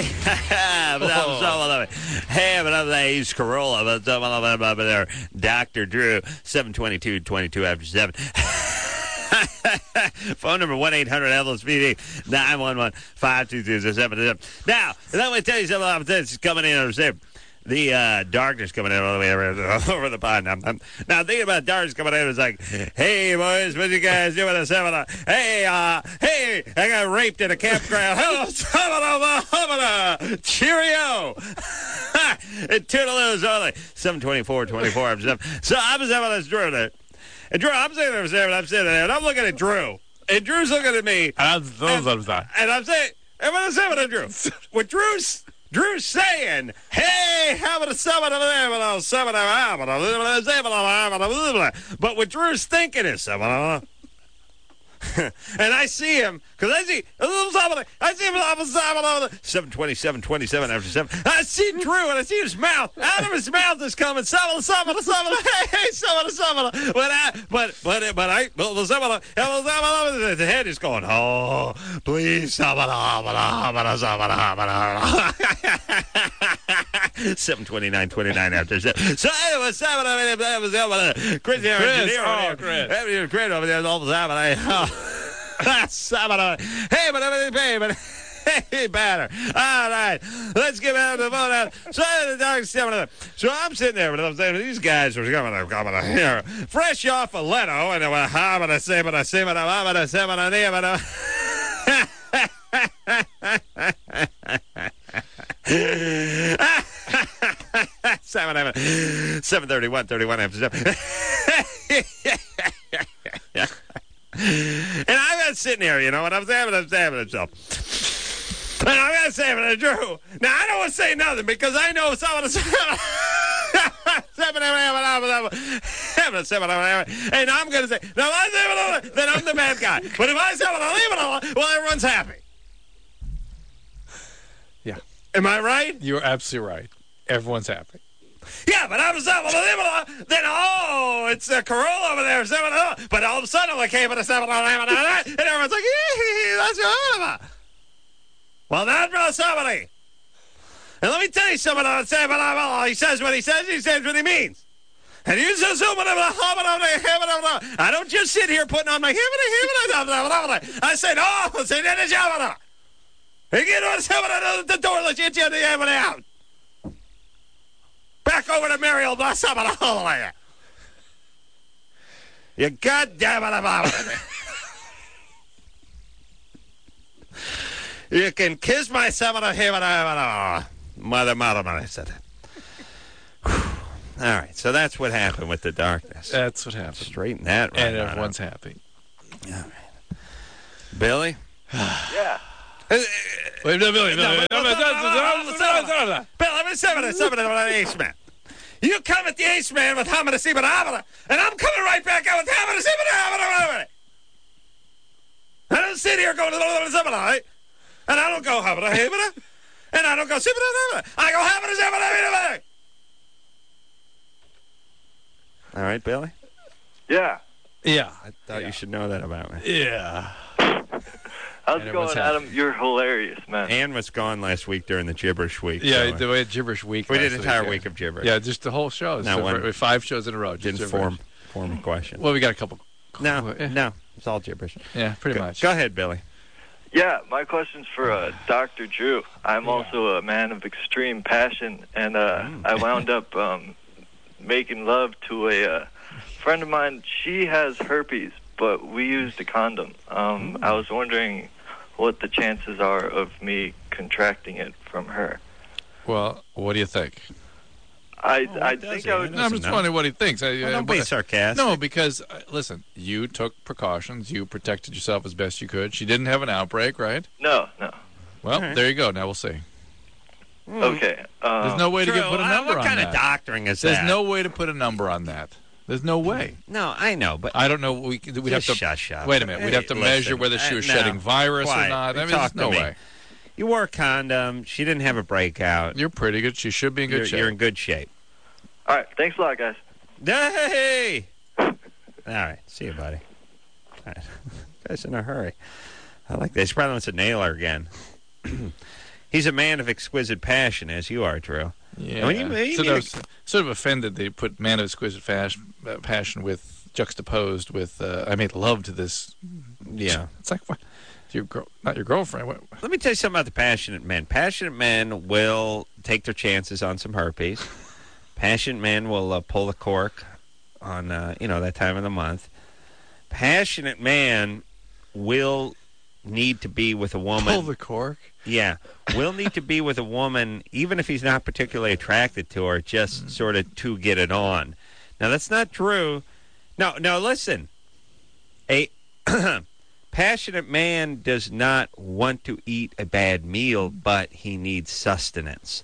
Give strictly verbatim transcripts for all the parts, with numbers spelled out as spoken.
Hey, but I'm so hey, but I'm the Ace Corolla, but I'm over there, Doctor Drew, seven twenty-two, twenty-two after seven. Phone number one eight hundred L S P D, nine one one, five two two, seven seven. Now, let me tell you something that's coming in over there. The uh, darkness coming in all the way over, over the pond. I'm, I'm, now, thinking about darkness coming in, it's like, hey, boys, what you guys doing at seven? Hey, uh, hey, I got raped in a campground. Hello, seven, cheerio. And toodaloo, only seven twenty-four, twenty-four after seven. So I'm seven, that's Drew there. And Drew, I'm sitting there, seven, I'm sitting there, and I'm looking at Drew. And Drew's looking at me. And, and I'm saying, and I'm saying to Drew, what Drew's Drew's saying, hey, how about a seven of them, seven of them, but what Drew's thinking is seven of them. And I see him, because I see a little something, I see him seven twenty-seven, twenty-seven after seven. I see Drew, and I see his mouth. Out of his mouth is coming seven, seven, seven, hey, hey, seven, seven. But I, but, but, but I, but the seven, the head is going, oh, please, seven, seven twenty-nine, twenty-nine after seven. So anyway, seven, I mean, it was Chris, engineer, oh, Chris, Chris over there, all the time, and I. Seven. Hey, but everything, but hey, batter. All right, let's get out of the phone out. So the dog seven. So I'm sitting there, but I'm saying these guys are coming, coming here, fresh off of Leno, and I went, how about I say, but I say, but I'm about to say, but I name, but I. Seven, seven thirty-one, thirty-one after seven. And I'm not sitting here, you know, and I'm saying, I'm saying himself. And I'm not saying it, Drew. Now, I don't want to say nothing because I know someone is. And I'm going to say, no, I say it, then I'm the bad guy. But if I say it, I'll leave it alone, well, everyone's happy. Yeah. Am I right? You're absolutely right. Everyone's happy. Yeah, but I'm seven, then oh, it's a Corolla over there, seven, but all of a sudden, I came at a seven, and everyone's like, yeah, that's your well, that's for somebody. And let me tell you something. He says what he says. He says what he means. And you just assume I don't just sit here putting on my I say no. Say that is Yamada. He get on the door. Let's get you the Yamada out. Back over to Mariel Blasabala. You goddamn it. You can kiss my seven of him. Mother, mother, mother, I said it. All right, so that's what happened with the darkness. That's what happened. Straighten that right. And everyone's up. happy. All right. Billy? Yeah. Wait, no, Billy, Billy. Bill, I'm a seven and seven and an ace man. You come at the ace man with Hamada Sibana, and I'm coming right back out with Hamada Sibana. I don't sit here going to the seven, right? And I don't go Hamada Hamada, and I don't go Sibana. I go Hamada Sibana. All right, Billy? Yeah. Yeah. I thought yeah. you should know that about me. Yeah. How's it going, Adam? You're hilarious, man. Ann was gone last week during the gibberish week. Yeah, so we had gibberish week. We did an entire week, week yeah. of gibberish. Yeah, just the whole show. Not so one. Five shows in a row. Didn't just form, form a question. Well, we got a couple. No, yeah. no. It's all gibberish. Yeah, pretty go, much. Go ahead, Billy. Yeah, my question's for uh, Doctor Drew. I'm yeah. also a man of extreme passion, and uh, mm. I wound up um, making love to a uh, friend of mine. She has herpes, but we used a condom. Um, mm. I was wondering what the chances are of me contracting it from her. Well, what do you think? I oh, I think I would. No, I'm just know. wondering what he thinks. I, well, don't I, be sarcastic. No, because uh, listen, you took precautions. You protected yourself as best you could. She didn't have an outbreak, right? No, no. Well, right. there you go. Now we'll see. Mm. Okay. Uh, There's no way True. to get, put a number uh, what on that. What kind of doctoring is There's that? There's no way to put a number on that. There's no way. No, I know, but I don't know. We, we'd have to shush up. Wait a minute. We'd have to Hey, measure listen, whether she was uh, no. shedding virus Quiet. or not. I mean, Talk there's no to me. way. You wore a condom. She didn't have a breakout. You're pretty good. She should be in good you're, shape. You're in good shape. All right. Thanks a lot, guys. Hey! All right. See you, buddy. All right. Guy's in a hurry. I like this. He probably wants to nail her again. He's a man of exquisite passion, as you are, Drew. Yeah. When you- you so mean I a- was sort of offended they put man of exquisite fashion, uh, passion with juxtaposed with uh, I made love to this. Yeah. It's like what? Your girl, not your girlfriend. What? Let me tell you something about the passionate men. Passionate men will take their chances on some herpes. Passionate men will uh, pull the cork on, uh, you know, that time of the month. Passionate man will need to be with a woman. Pull the cork. Yeah, will need to be with a woman, even if he's not particularly attracted to her, just sort of to get it on. Now, that's not true. No, no, listen. A passionate man does not want to eat a bad meal, but he needs sustenance.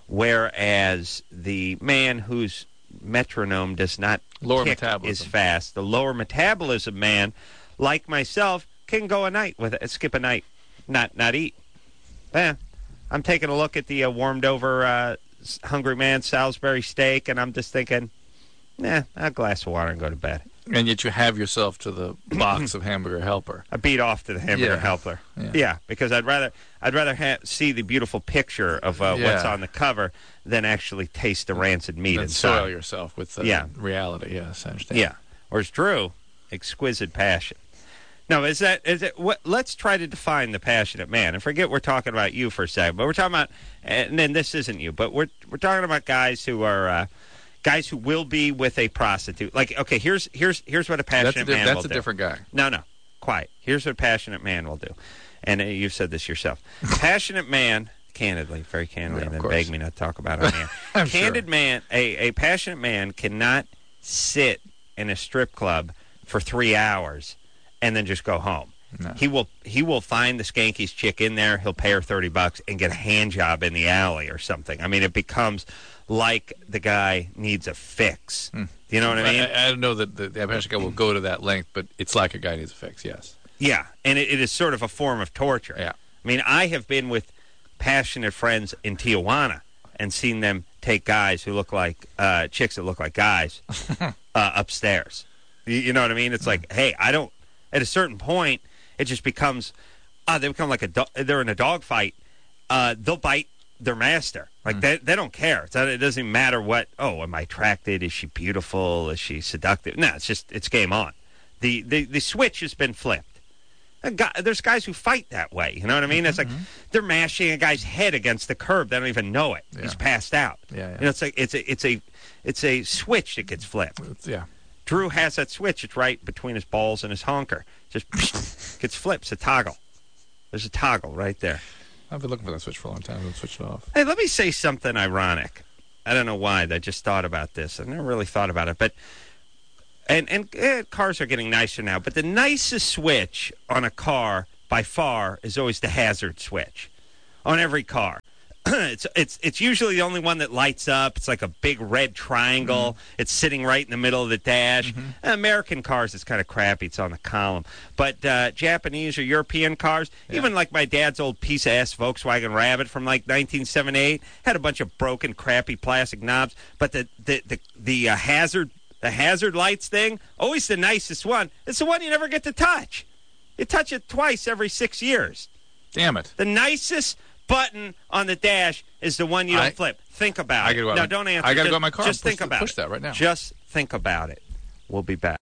Whereas the man whose metronome does not Lower tick metabolism. is fast, the lower metabolism man, like myself, can go a night with it, skip a night, not not eat. Yeah, I'm taking a look at the uh, warmed over uh, Hungry Man Salisbury steak, and I'm just thinking, nah, a glass of water and go to bed. And yet you have yourself to the box of Hamburger Helper. I beat off to the hamburger Yeah. helper. Yeah. Yeah, because I'd rather I'd rather ha- see the beautiful picture of uh, Yeah. what's on the cover than actually taste the rancid meat And soil inside. yourself with uh, Yeah. reality. Yes, I understand. Yeah. Whereas Drew, exquisite passion. No, is that is it? What? Let's try to define the passionate man, and forget we're talking about you for a second. But we're talking about, and then this isn't you, but we're we're talking about guys who are uh, guys who will be with a prostitute. Like, okay, here's here's here's what a That's a, passionate di- man that's will a do. different guy. No, no, quiet. Here's what a passionate man will do, and uh, you've said this yourself. Passionate man, candidly, very candidly, Yeah, of and then course. beg me not to talk about it on here. I'm Candid sure. man, a, a passionate man cannot sit in a strip club for three hours and then just go home. No. He will he will find the skankiest chick in there. He'll pay her thirty bucks and get a hand job in the alley or something. I mean, it becomes like the guy needs a fix. Hmm. You know what I mean? I, I don't know that the, the passionate guy will go to that length, but it's like a guy needs a fix. Yes. Yeah, and it, it is sort of a form of torture. Yeah. I mean, I have been with passionate friends in Tijuana and seen them take guys who look like uh, chicks that look like guys uh, upstairs. You, you know what I mean? It's like, hey, I don't. At a certain point, it just becomes. Uh, they become like a. Do- they're in a dog fight. Uh, they'll bite their master. Like they they don't care. It's not, it doesn't even matter what. Oh, am I attracted? Is she beautiful? Is she seductive? No, it's just it's game on. The the the switch has been flipped. A guy, there's guys who fight that way. You know what I mean? It's like they're mashing a guy's head against the curb. They don't even know it. Yeah. He's passed out. Yeah, yeah. You know, it's like it's a it's a it's a switch that gets flipped. It's- yeah. Drew has that switch. It's right between his balls and his honker. Just gets flipped. It's a toggle. There's a toggle right there. I've been looking for that switch for a long time. I haven't switched it off. Hey, let me say something ironic. I don't know why. I just thought about this. I never really thought about it, but and and eh, cars are getting nicer now. But the nicest switch on a car by far is always the hazard switch on every car. it's it's it's usually the only one that lights up. It's like a big red triangle. Mm-hmm. It's sitting right in the middle of the dash. Mm-hmm. American cars, it's kind of crappy. It's on the column. But uh, Japanese or European cars, yeah. Even like my dad's old piece of ass Volkswagen Rabbit from like nineteen seventy-eight, had a bunch of broken, crappy plastic knobs. But the the the, the uh, hazard the hazard lights thing, always the nicest one. It's the one you never get to touch. You touch it twice every six years. Damn it! The nicest button on the dash is the one you don't I, flip. Think about I it. Gotta go no, out, don't answer. I got to just, go in my car. Just and think push, about push it. that right now. Just think about it. We'll be back.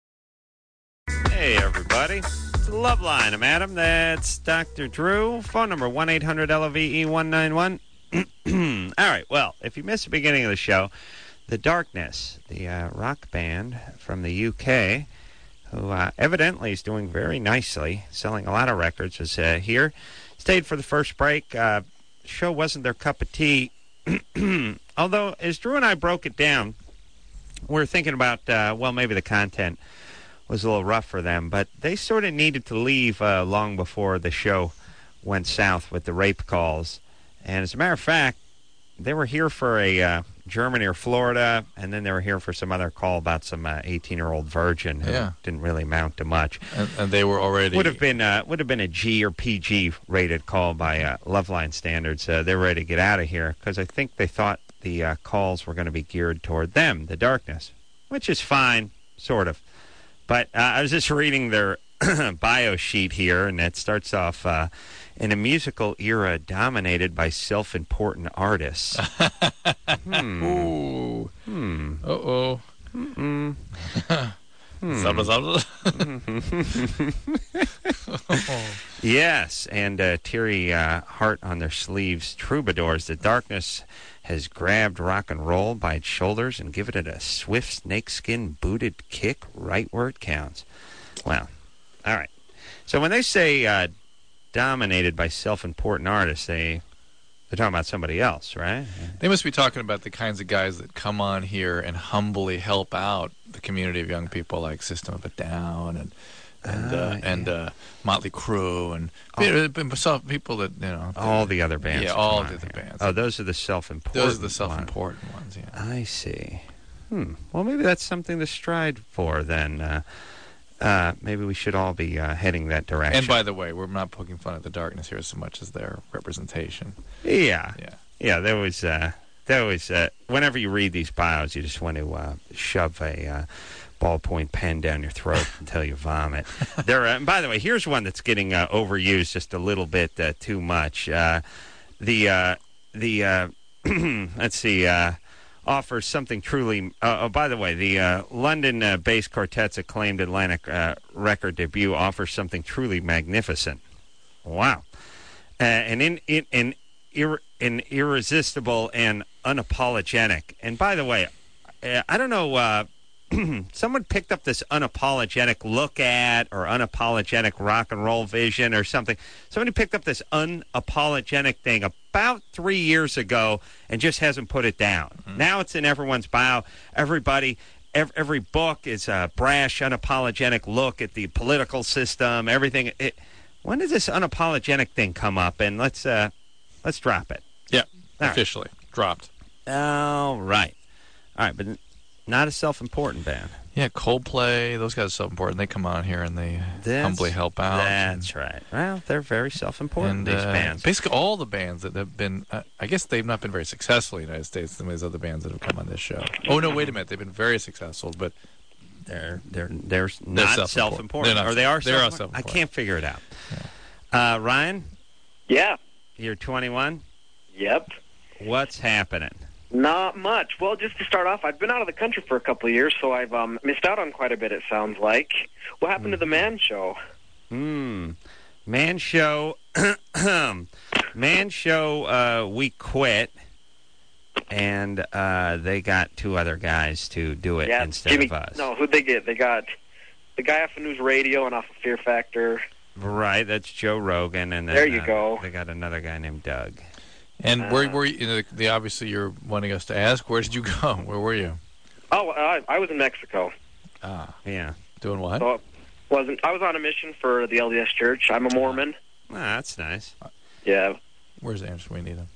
Hey, everybody. It's the Love Line. I'm Adam. That's Doctor Drew. Phone number one eight hundred L O V E one nine one. All right. Well, if you missed the beginning of the show, The Darkness, the uh, rock band from the U K, who uh, evidently is doing very nicely, selling a lot of records, was uh, here. Stayed for the first break. Uh, show wasn't their cup of tea. Although, as Drew and I broke it down, we were thinking about, uh, well, maybe the content was a little rough for them, but they sort of needed to leave uh, long before the show went south with the rape calls. And as a matter of fact, they were here for a uh, Germany or Florida, and then they were here for some other call about some uh, eighteen-year-old virgin who Yeah. didn't really amount to much. And, and they were already Would have been uh, would have been a G or P G rated call by uh, Loveline standards. Uh, they were ready to get out of here because I think they thought the uh, calls were going to be geared toward them, the Darkness, which is fine, sort of. But uh, I was just reading their bio sheet here, and it starts off uh, in a musical era dominated by self-important artists. hmm. Ooh. Hmm. Uh-oh. Mm-mm. Zaba, zaba. Yes, and uh, teary uh, heart on their sleeves, troubadours. The darkness has grabbed rock and roll by its shoulders and given it a swift snakeskin booted kick right where it counts. Wow. All right. So when they say uh, dominated by self-important artists, they, they're talking about somebody else, right? They must be talking about the kinds of guys that come on here and humbly help out the community of young people like System of a Down and and Ah, uh, yeah. and uh, Motley Crue and you know, some people that you know All the other bands. Yeah, that all come the on other here. bands. Oh, those are the self-important Those are the ones. self-important ones. Yeah. I see. Hmm. Well, maybe that's something to strive for then. Uh, uh, maybe we should all be uh, heading that direction. And by the way, we're not poking fun at the darkness here so much as their representation. Yeah. Yeah. Yeah, there was, uh, there was, uh, whenever you read these bios, you just want to uh, shove a uh, ballpoint pen down your throat until you vomit. There. Uh, and by the way, here's one that's getting uh, overused just a little bit uh, too much. Uh, the, uh, the, uh, let's see, uh, offers something truly... Uh, oh, by the way, the uh, London-based quartet's acclaimed Atlantic uh, record debut offers something truly magnificent. Wow. Uh, and in, in, in, ir- an irresistible and unapologetic. And by the way, uh, I don't know... Uh, someone picked up this unapologetic look at or unapologetic rock and roll vision or something. Somebody picked up this unapologetic thing about three years ago and just hasn't put it down. Mm-hmm. Now it's in everyone's bio. Everybody, every, every book is a brash, unapologetic look at the political system, everything. It, when did this unapologetic thing come up? And let's uh, let's drop it. Yeah, All officially right. dropped. All right. All right, but... not a self-important band. Yeah, Coldplay, those guys are self-important. They come on here and they That's, humbly help out. That's and, right. Well, they're very self-important, and, these uh, bands. Basically all the bands that have been, uh, I guess they've not been very successful in the United States, some of these other bands that have come on this show. Oh, no, wait a minute. They've been very successful, but... They're they're they're not self-important. self-important. They're not or they are self- they're all self-important? I self-important. can't figure it out. Yeah. Uh, Ryan, Yeah. you're twenty-one. Yep. What's happening? Not much. Well, just to start off, I've been out of the country for a couple of years, so I've um, missed out on quite a bit, it sounds like. What happened to the Man Show? Hmm. Man Show. Man Show, uh, we quit, and uh, they got two other guys to do it Yeah, instead Jimmy, of us. No, who'd they get? They got the guy off of News Radio and off of Fear Factor. Right, that's Joe Rogan, and then There you uh, go. they got another guy named Doug. And Uh, where were you, you know, the, obviously you're wanting us to ask, where did you go? Where were you? Oh, I, I was in Mexico. Ah, Yeah. doing what? So wasn't I was on a mission for the L D S Church. I'm a Mormon. Ah, that's nice. Yeah. Where's Anderson? We need him.